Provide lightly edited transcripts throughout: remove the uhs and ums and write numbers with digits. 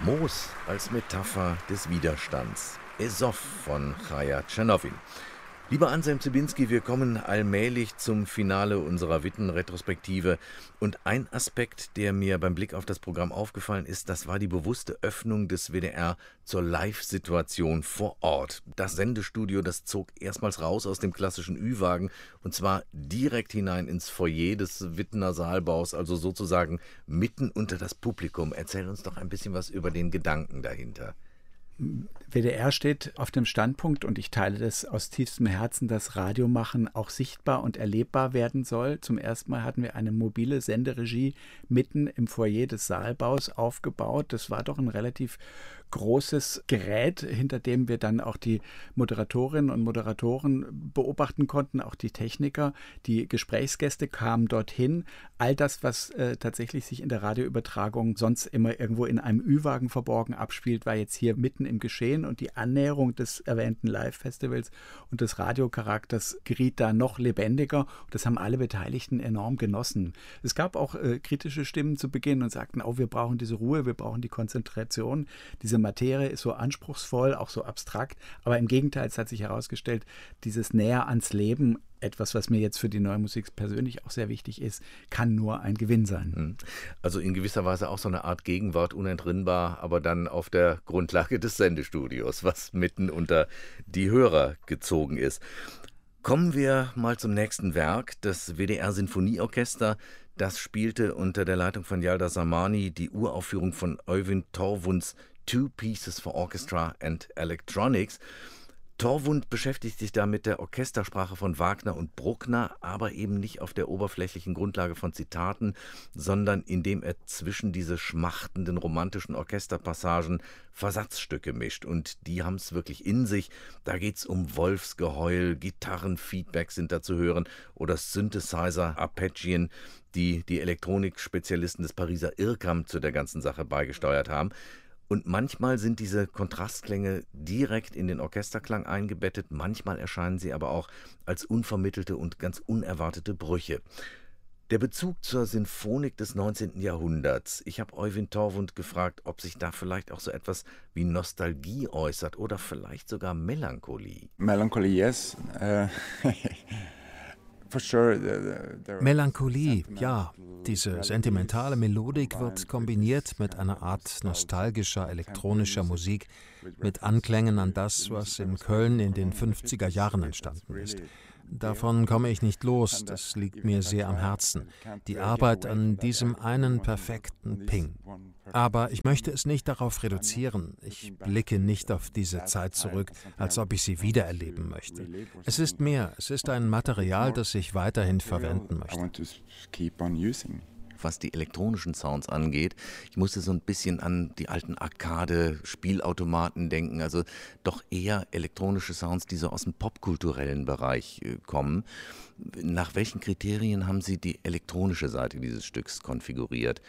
Moos als Metapher des Widerstands. Esof von Chaya Tschernowin. Lieber Anselm Zybinski, wir kommen allmählich zum Finale unserer Witten-Retrospektive. Und ein Aspekt, der mir beim Blick auf das Programm aufgefallen ist, das war die bewusste Öffnung des WDR zur Live-Situation vor Ort. Das Sendestudio, das zog erstmals raus aus dem klassischen Ü-Wagen und zwar direkt hinein ins Foyer des Wittener Saalbaus, also sozusagen mitten unter das Publikum. Erzähl uns doch ein bisschen was über den Gedanken dahinter. WDR steht auf dem Standpunkt, und ich teile das aus tiefstem Herzen, dass Radiomachen auch sichtbar und erlebbar werden soll. Zum ersten Mal hatten wir eine mobile Senderegie mitten im Foyer des Saalbaus aufgebaut. Das war doch ein relativ großes Gerät, hinter dem wir dann auch die Moderatorinnen und Moderatoren beobachten konnten, auch die Techniker. Die Gesprächsgäste kamen dorthin. All das, was tatsächlich sich in der Radioübertragung sonst immer irgendwo in einem Ü-Wagen verborgen abspielt, war jetzt hier mitten im Geschehen, und die Annäherung des erwähnten Live-Festivals und des Radiocharakters geriet da noch lebendiger. Und das haben alle Beteiligten enorm genossen. Es gab auch kritische Stimmen zu Beginn und sagten, oh, wir brauchen diese Ruhe, wir brauchen die Konzentration. Diese Materie ist so anspruchsvoll, auch so abstrakt, aber im Gegenteil, es hat sich herausgestellt, dieses Näher ans Leben, etwas, was mir jetzt für die Neue Musik persönlich auch sehr wichtig ist, kann nur ein Gewinn sein. Also in gewisser Weise auch so eine Art Gegenwart, unentrinnbar, aber dann auf der Grundlage des Sendestudios, was mitten unter die Hörer gezogen ist. Kommen wir mal zum nächsten Werk, das WDR-Sinfonieorchester. Das spielte unter der Leitung von Yalda Samani die Uraufführung von Øyvind Torvunds Two Pieces for Orchestra and Electronics. Torvund beschäftigt sich da mit der Orchestersprache von Wagner und Bruckner, aber eben nicht auf der oberflächlichen Grundlage von Zitaten, sondern indem er zwischen diese schmachtenden romantischen Orchesterpassagen Versatzstücke mischt. Und die haben es wirklich in sich. Da geht es um Wolfsgeheul, Gitarrenfeedback sind da zu hören oder Synthesizer-Arpeggien, die die Elektronikspezialisten des Pariser IRCAM zu der ganzen Sache beigesteuert haben. Und manchmal sind diese Kontrastklänge direkt in den Orchesterklang eingebettet, manchmal erscheinen sie aber auch als unvermittelte und ganz unerwartete Brüche. Der Bezug zur Sinfonik des 19. Jahrhunderts. Ich habe Øyvind Torvund gefragt, ob sich da vielleicht auch so etwas wie Nostalgie äußert oder vielleicht sogar Melancholie. Melancholy, yes. Melancholie, ja. Diese sentimentale Melodik wird kombiniert mit einer Art nostalgischer elektronischer Musik, mit Anklängen an das, was in Köln in den 50er Jahren entstanden ist. Davon komme ich nicht los, das liegt mir sehr am Herzen. Die Arbeit an diesem einen perfekten Ping. Aber ich möchte es nicht darauf reduzieren. Ich blicke nicht auf diese Zeit zurück, als ob ich sie wiedererleben möchte. Es ist mehr, es ist ein Material, das ich weiterhin verwenden möchte. Was die elektronischen Sounds angeht. Ich musste so ein bisschen an die alten Arcade-Spielautomaten denken, also doch eher elektronische Sounds, die so aus dem popkulturellen Bereich kommen. Nach welchen Kriterien haben Sie die elektronische Seite dieses Stücks konfiguriert?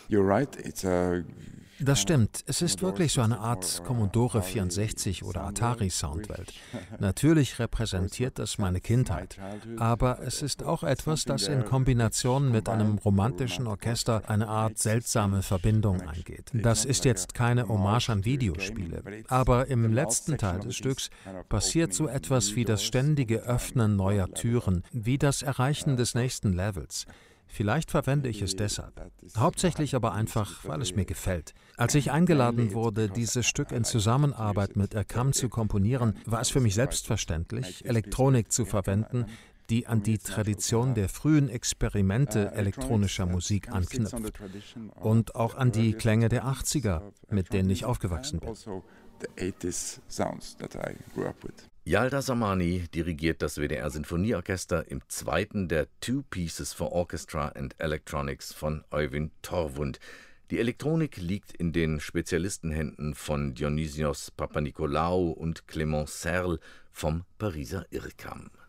Das stimmt. Es ist wirklich so eine Art Commodore 64 oder Atari-Soundwelt. Natürlich repräsentiert das meine Kindheit, aber es ist auch etwas, das in Kombination mit einem romantischen Orchester eine Art seltsame Verbindung eingeht. Das ist jetzt keine Hommage an Videospiele, aber im letzten Teil des Stücks passiert so etwas wie das ständige Öffnen neuer Türen, wie das Erreichen des nächsten Levels. Vielleicht verwende ich es deshalb. Hauptsächlich aber einfach, weil es mir gefällt. Als ich eingeladen wurde, dieses Stück in Zusammenarbeit mit IRCAM zu komponieren, war es für mich selbstverständlich, Elektronik zu verwenden, die an die Tradition der frühen Experimente elektronischer Musik anknüpft. Und auch an die Klänge der 80er, mit denen ich aufgewachsen bin. Yalda Samani dirigiert das WDR-Sinfonieorchester im zweiten der Two Pieces for Orchestra and Electronics von Øyvind Torvund. Die Elektronik liegt in den Spezialistenhänden von Dionysios Papanikolaou und Clément Serle vom Pariser IRCAM.